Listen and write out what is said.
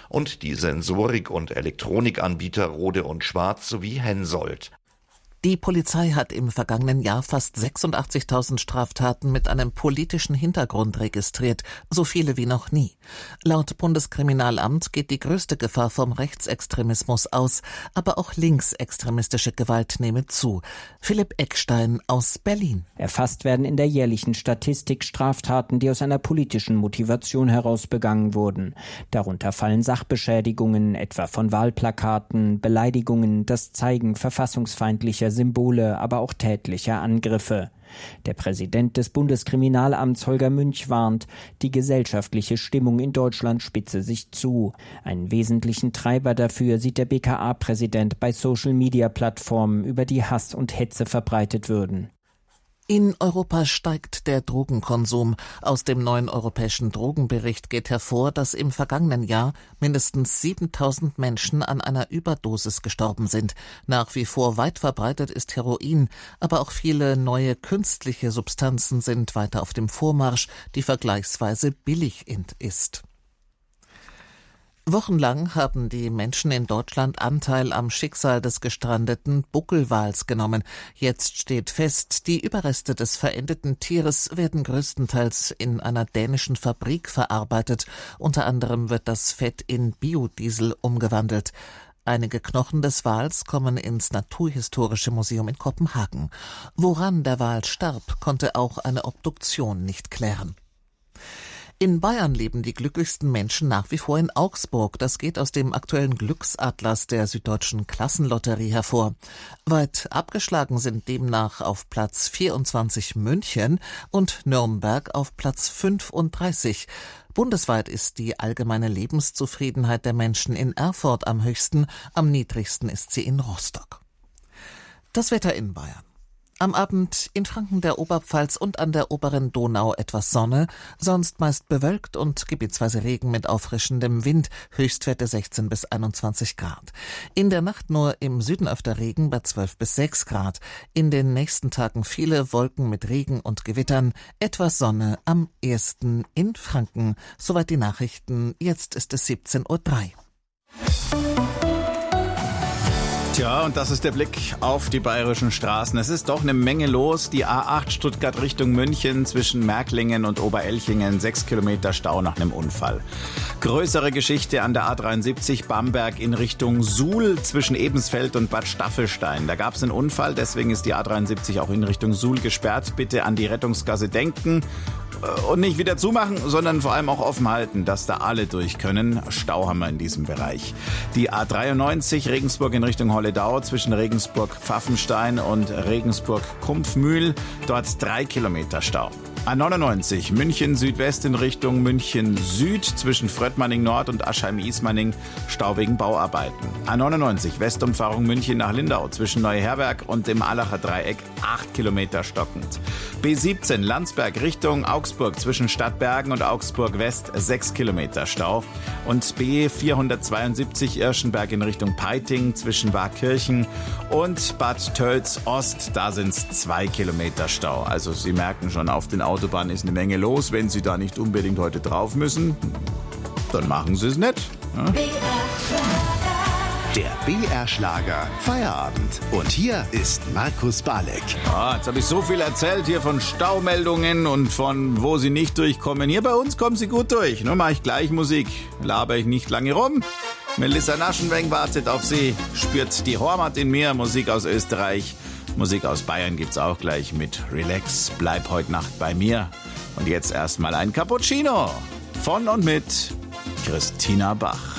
und die Sensorik- und Elektronikanbieter Rode und Schwarz sowie Hensoldt. Die Polizei hat im vergangenen Jahr fast 86.000 Straftaten mit einem politischen Hintergrund registriert, so viele wie noch nie. Laut Bundeskriminalamt geht die größte Gefahr vom Rechtsextremismus aus, aber auch linksextremistische Gewalt nehme zu. Philipp Eckstein aus Berlin. Erfasst werden in der jährlichen Statistik Straftaten, die aus einer politischen Motivation heraus begangen wurden. Darunter fallen Sachbeschädigungen, etwa von Wahlplakaten, Beleidigungen, das Zeigen verfassungsfeindlicher Symbole, aber auch tätlicher Angriffe. Der Präsident des Bundeskriminalamts Holger Münch warnt, die gesellschaftliche Stimmung in Deutschland spitze sich zu. Einen wesentlichen Treiber dafür sieht der BKA-Präsident bei Social-Media-Plattformen, über die Hass und Hetze verbreitet würden. In Europa steigt der Drogenkonsum. Aus dem neuen europäischen Drogenbericht geht hervor, dass im vergangenen Jahr mindestens 7.000 Menschen an einer Überdosis gestorben sind. Nach wie vor weit verbreitet ist Heroin, aber auch viele neue künstliche Substanzen sind weiter auf dem Vormarsch, die vergleichsweise billig ist. Wochenlang haben die Menschen in Deutschland Anteil am Schicksal des gestrandeten Buckelwals genommen. Jetzt steht fest, die Überreste des verendeten Tieres werden größtenteils in einer dänischen Fabrik verarbeitet. Unter anderem wird das Fett in Biodiesel umgewandelt. Einige Knochen des Wals kommen ins Naturhistorische Museum in Kopenhagen. Woran der Wal starb, konnte auch eine Obduktion nicht klären. In Bayern leben die glücklichsten Menschen nach wie vor in Augsburg. Das geht aus dem aktuellen Glücksatlas der Süddeutschen Klassenlotterie hervor. Weit abgeschlagen sind demnach auf Platz 24 München und Nürnberg auf Platz 35. Bundesweit ist die allgemeine Lebenszufriedenheit der Menschen in Erfurt am höchsten, am niedrigsten ist sie in Rostock. Das Wetter in Bayern. Am Abend in Franken, der Oberpfalz und an der oberen Donau etwas Sonne, sonst meist bewölkt und gebietsweise Regen mit auffrischendem Wind, Höchstwerte 16 bis 21 Grad. In der Nacht nur im Süden öfter Regen bei 12 bis 6 Grad. In den nächsten Tagen viele Wolken mit Regen und Gewittern, etwas Sonne am ehesten in Franken. Soweit die Nachrichten, jetzt ist es 17:03 Uhr. Tja, und das ist der Blick auf die bayerischen Straßen. Es ist doch eine Menge los. Die A8 Stuttgart Richtung München zwischen Märklingen und Oberelchingen. 6 Kilometer Stau nach einem Unfall. Größere Geschichte an der A73 Bamberg in Richtung Suhl zwischen Ebensfeld und Bad Staffelstein. Da gab es einen Unfall, deswegen ist die A73 auch in Richtung Suhl gesperrt. Bitte an die Rettungsgasse denken. Und nicht wieder zumachen, sondern vor allem auch offen halten, dass da alle durch können. Stau haben wir in diesem Bereich. Die A93 Regensburg in Richtung Holledau zwischen Regensburg-Pfaffenstein und Regensburg-Kumpfmühl. Dort 3 Kilometer Stau. A99 München Südwest in Richtung München Süd zwischen Fröttmanning Nord und Aschheim-Ismaning. Stau wegen Bauarbeiten. A99 Westumfahrung München nach Lindau zwischen Neuherberg und dem Allacher Dreieck. 8 Kilometer stockend. B17 Landsberg Richtung Augsburg zwischen Stadtbergen und Augsburg West 6 Kilometer Stau. Und B472 Irschenberg in Richtung Peiting zwischen Waakirchen und Bad Tölz Ost. Da sind es 2 Kilometer Stau. Also Sie merken schon, auf den Autobahnen ist eine Menge los. Wenn Sie da nicht unbedingt heute drauf müssen, dann machen Sie es nicht. Ja? Der BR-Schlager Feierabend. Und hier ist Markus Balek. Jetzt habe ich so viel erzählt hier von Staumeldungen und von wo Sie nicht durchkommen. Hier bei uns kommen Sie gut durch. Nun mache ich gleich Musik. Laber ich nicht lange rum. Melissa Naschenweng wartet auf Sie. Spürt die Hormat in mir. Musik aus Österreich. Musik aus Bayern gibt's auch gleich mit Relax. Bleib heute Nacht bei mir. Und jetzt erstmal ein Cappuccino. Von und mit Christina Bach.